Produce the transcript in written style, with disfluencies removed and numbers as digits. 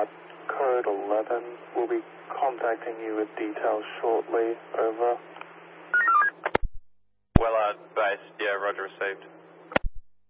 code 11. We'll be contacting you with details shortly. Over. Wellard base, yeah, roger, received.